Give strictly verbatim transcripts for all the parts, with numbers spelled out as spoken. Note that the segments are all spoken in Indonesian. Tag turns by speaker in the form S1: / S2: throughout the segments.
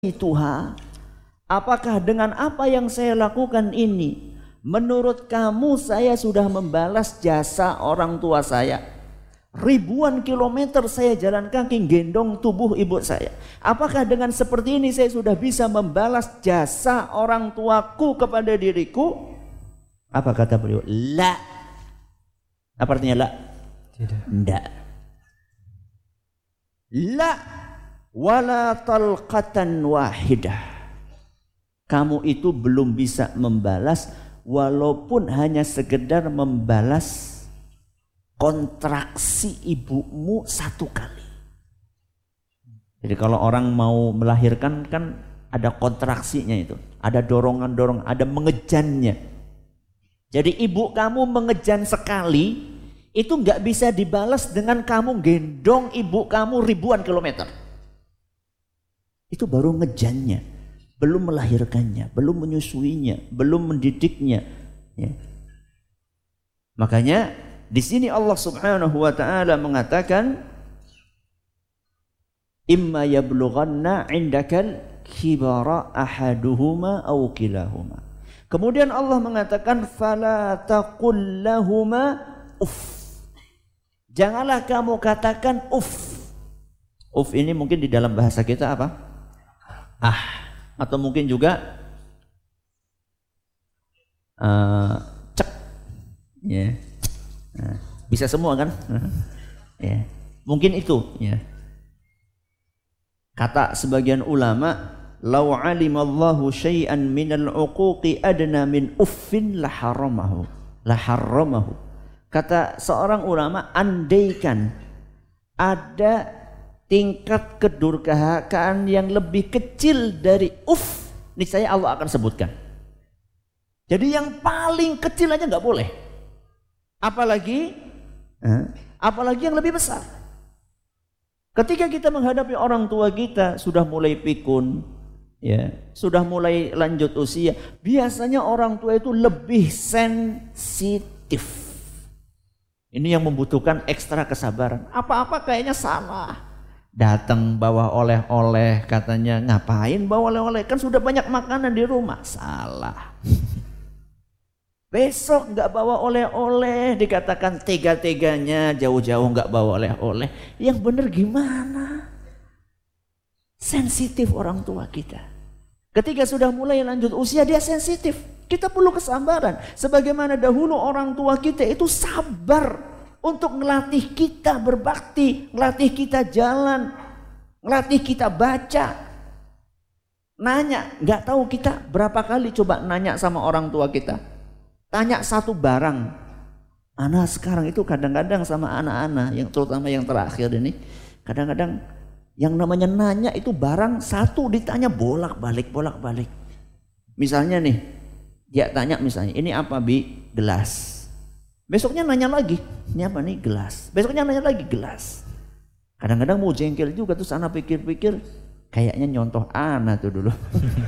S1: Tuhan, apakah dengan apa yang saya lakukan ini, menurut kamu saya sudah membalas jasa orang tua saya? Ribuan kilometer saya jalan kaki gendong tubuh ibu saya. Apakah dengan seperti ini saya sudah bisa membalas jasa orang tuaku kepada diriku? Apa kata beliau? La. Apa artinya la?
S2: Tidak.
S1: Tidak. La wala talqatan wahidah. Kamu itu belum bisa membalas walaupun hanya sekedar membalas kontraksi ibumu satu kali. Jadi kalau orang mau melahirkan kan ada kontraksinya itu, ada dorongan-dorongan, ada mengejannya. Jadi ibu kamu mengejan sekali, itu nggak bisa dibalas dengan kamu gendong ibu kamu ribuan kilometer. Itu baru ngejannya, belum melahirkannya, belum menyusuinya, belum mendidiknya. Ya. Makanya di sini Allah Subhanahu wa taala mengatakan, imma yablughanna 'indakal kibara ahaduhuma aw kilahuma. Kemudian Allah mengatakan fala taqul lahuma uff. Janganlah kamu katakan uff. Uff ini mungkin di dalam bahasa kita apa? Ah, atau mungkin juga uh, cek, ya, yeah. Nah, bisa semua kan? Ya, yeah. Mungkin itu, ya. Yeah. Kata sebagian ulama, "Lau alimallahu syai'an minal uquqi adna min uffin laharamahu, laharamahu." Kata seorang ulama, andaikan ada tingkat kedurhakaan yang lebih kecil dari uff, niscaya Allah akan sebutkan. Jadi yang paling kecil aja nggak boleh, apalagi eh, apalagi yang lebih besar. Ketika kita menghadapi orang tua kita sudah mulai pikun, ya, sudah mulai lanjut usia, biasanya orang tua itu lebih sensitif. Ini yang membutuhkan ekstra kesabaran. Apa-apa kayaknya salah. Datang bawa oleh-oleh, katanya ngapain bawa oleh-oleh, kan sudah banyak makanan di rumah. Salah. Besok nggak bawa oleh-oleh, dikatakan tega-teganya jauh-jauh nggak bawa oleh-oleh. Yang benar gimana? Sensitif orang tua kita. Ketika sudah mulai lanjut usia dia sensitif. Kita perlu kesabaran. Sebagaimana dahulu orang tua kita itu sabar untuk melatih kita berbakti, melatih kita jalan, melatih kita baca. Nanya, nggak tahu kita berapa kali coba nanya sama orang tua kita. Tanya satu barang. Anak sekarang itu kadang-kadang sama anak-anak, yang terutama yang terakhir ini, kadang-kadang yang namanya nanya itu barang satu ditanya bolak-balik, bolak-balik. Misalnya nih, dia tanya misalnya, ini apa Bi? Gelas. Besoknya nanya lagi, ini apa nih? Gelas. Besoknya nanya lagi, gelas. Kadang-kadang mau jengkel juga, terus anak pikir-pikir, kayaknya nyontoh anak tuh dulu.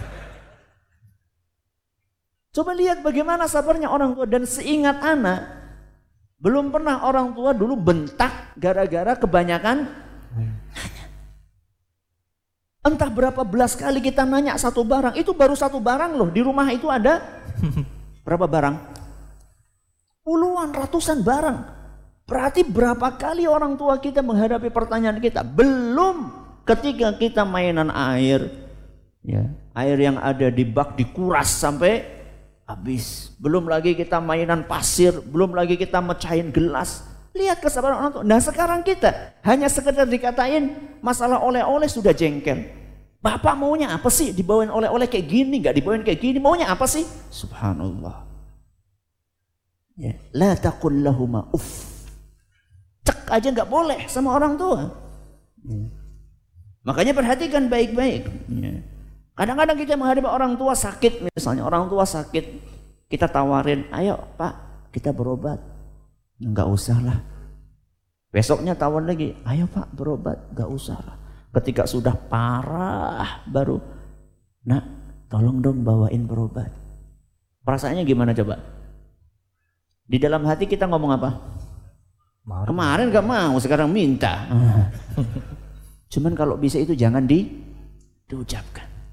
S1: Coba lihat bagaimana sabarnya orang tua, dan seingat anak, belum pernah orang tua dulu bentak gara-gara kebanyakan nanya. Entah berapa belas kali kita nanya satu barang, itu baru satu barang loh, di rumah itu ada berapa barang? Puluhan, ratusan barang. Berarti berapa kali orang tua kita menghadapi pertanyaan kita? Belum ketika kita mainan air, ya, air yang ada di bak dikuras sampai habis. Belum lagi kita mainan pasir, belum lagi kita mecahin gelas. Lihat kesabaran orang tua. Nah sekarang kita hanya sekedar dikatain masalah oleh-oleh sudah jengkel. Bapak maunya apa sih? Dibawain oleh-oleh kayak gini, nggak dibawain kayak gini. Maunya apa sih? Subhanallah. Ya, la taqul lahuma uff. Cek aja nggak boleh sama orang tua. Ya. Makanya perhatikan baik-baik. Ya. Kadang-kadang kita menghadapi orang tua sakit, misalnya orang tua sakit, kita tawarin, ayo Pak, kita berobat. Nggak usah lah. Besoknya tawar lagi, ayo Pak berobat, nggak usah lah. Ketika sudah parah baru, nak tolong dong bawain berobat. Perasaannya gimana coba? Di dalam hati kita ngomong apa? Kemarin, Kemarin gak mau, sekarang minta. Cuman kalau bisa itu jangan di, diucapkan.